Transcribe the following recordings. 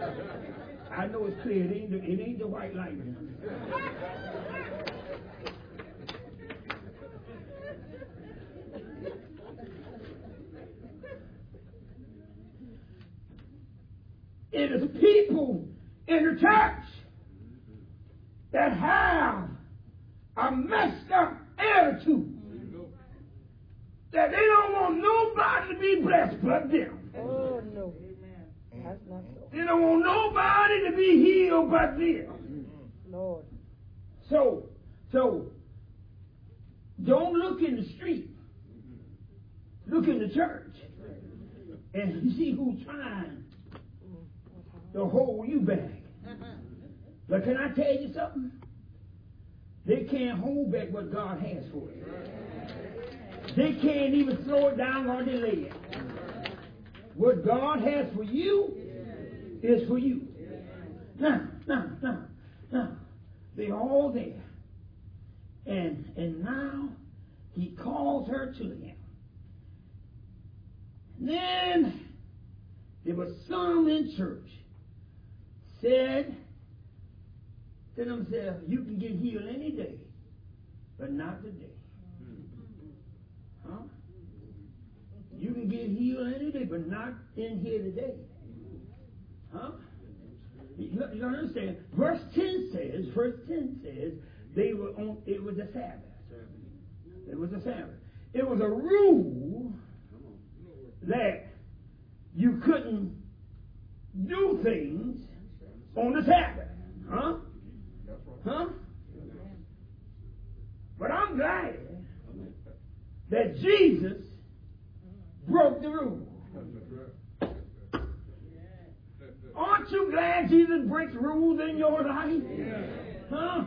I know it's clear. It ain't the white lightning. It is people in the church that have a messed up attitude. That they don't want nobody to be blessed but them. Oh, no. That's not so. They don't want nobody to be healed but them. Lord. So, don't look in the street. Look in the church. And you see who's trying to hold you back. But can I tell you something? They can't hold back what God has for you. They can't even slow it down or delay it. What God has for you is for you. Now, they're all there. And now he calls her to him. And then there was some in church said to themselves, you can get healed any day, but not today. Huh? You can get healed any day, but not in here today. Huh? You understand? Verse 10 says they were on. It was a Sabbath. It was a Sabbath. It was a rule that you couldn't do things on the Sabbath. Huh? Huh? But I'm glad that Jesus broke the rule. Aren't you glad Jesus breaks rules in your life? Huh?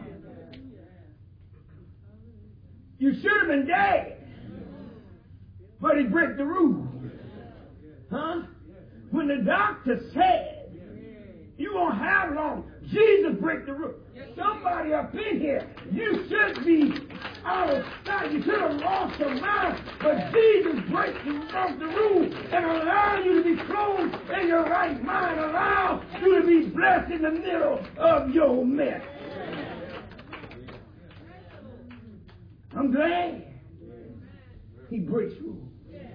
You should have been dead, but he broke the rule. Huh? When the doctor said, you won't have long, Jesus break the rule. Somebody up in here, you should be out of sight. You should have lost your mind. But Jesus broke the rule and allow you to be clothed in your right mind. Allow you to be blessed in the middle of your mess. I'm glad he breaks rules.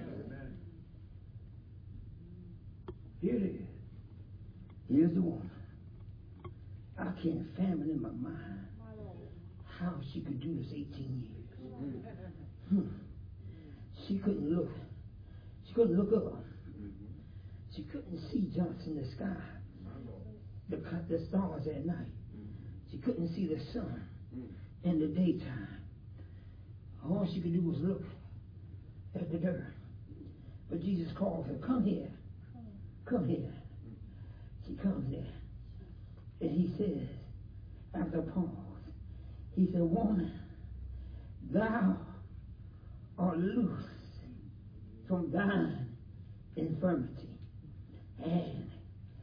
Here it is. Here's the woman. I can't fathom in my mind how she could do this 18 years. She couldn't look. She couldn't look up. She couldn't see just in the sky, the stars at night. She couldn't see the sun in the daytime. All she could do was look at the dirt. But Jesus called her, come here. Come here. She comes there. And he says, after a pause, he said, woman, thou art loose from thine infirmity. And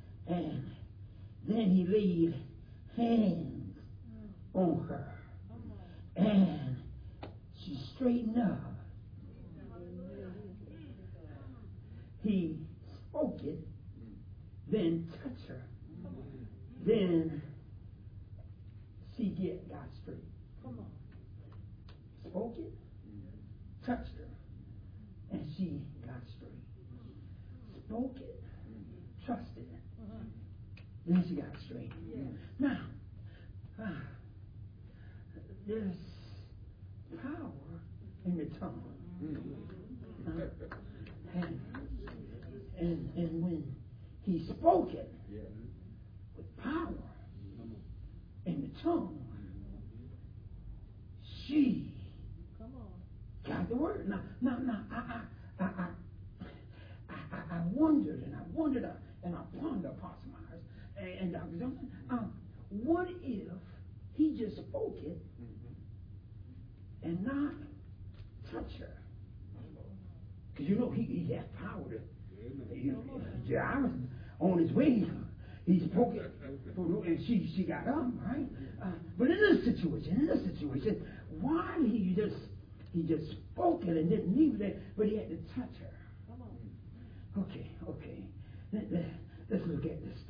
then he laid hands on her. And she straightened up. He spoke it, then touched her. Then she got straight. Spoke it, touched her, and she got straight. Spoke it, trusted it, then she got straight. Now, there's power in the tongue. And when he spoke it with power in the tongue, she got the word. Now, I wondered and I pondered, Apostle Myers and Dr. Johnson, what if he just spoke it and not touch her? Because you know he has power to. Jairus on his way, he spoke it, and she got up, right? But in this situation, why did he just spoke it and didn't leave it there, but he had to touch her? Okay. Let's look at this